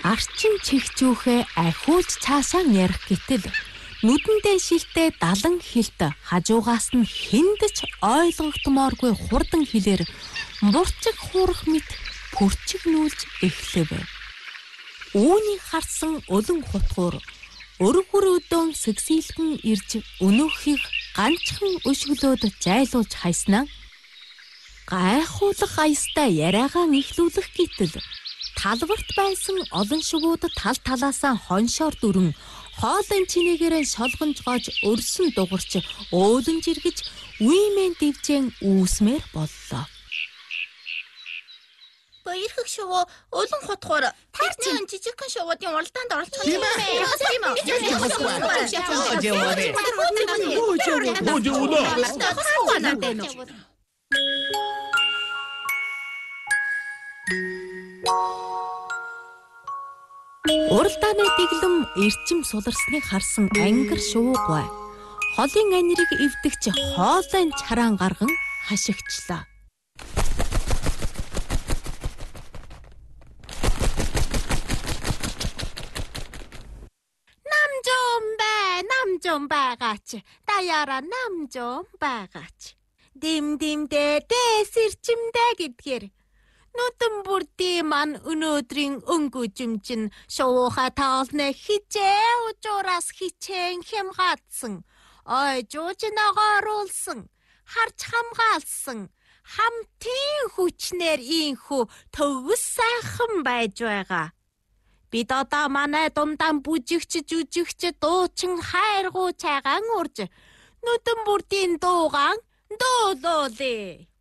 Арчин чихчүүхээ ахиулж цаашаа ярих гэтэл нүдэндээ шилтэй далан хилт хажуугаас нь хэндэж ойлгогдмооргүй хурдан хилээр мурчиг хуурах мэт пүрчиг нүүлж эхлэв. Үүнийг харсан улан хутгуур өргөр өдөөн сэгсийлгэн ирж өнөөхийг ганцхан өшгөлөөд зайлуулж хайснаа гайхуулах аястай яриагаан эхлүүлэх гэтэл талбарт байсан олон шувууд тал талаасаа хоншоор дүрэн хоолын чинээгээрээ шолгонж гоож өрсөн дугарч өөдөн жиргэж үймэн дивжэн үүсмээр боллоо. Баярхаг шувуу улан хутгуур тарны жижигхэн шувуудын уралдаанд оролцох юм Уралдааны дэглэм эрчим суларсныг харсан ангар шуугай холын анирыг эвдэгч хоолойн чараан гарган хашигчлаа. Нам 좀 байгаач. Даяара нам 좀 байгаач. Димдимдээ дэсэрчимдээ гэдгээр нүдэн бүрдийн мань өнөөдрийн өнгөжимчин шууха таалны хичээ ужуураас хичээн хямгаадсан ой жуужнагааруулсан харж хамгаалсан хамтын хүчнэр ийхүү төгс сайхан байж байгаа. Бид одоо манай дундаан бүжигч жүжигч дуучин хайргуу цайгаан урж нүдэн бүрдийн дуугаан дуулуулъя.